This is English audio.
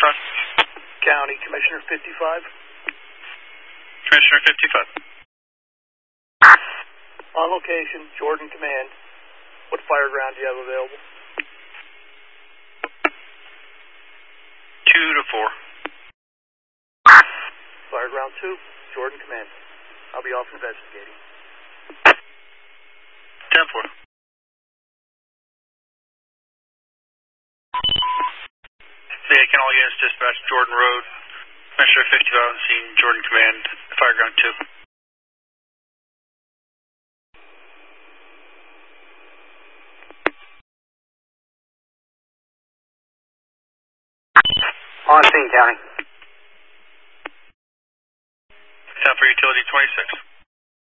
55. County Commissioner 55. Commissioner 55. On location, Jordan Command. What fire ground do you have available? 2 to 4. Fire ground 2, Jordan Command. I'll be off investigating. 10-4. Yeah, can all units dispatch Jordan Road. Commissioner 55 on scene, Jordan Command, fire ground 2. On scene, County. 10 for utility 26.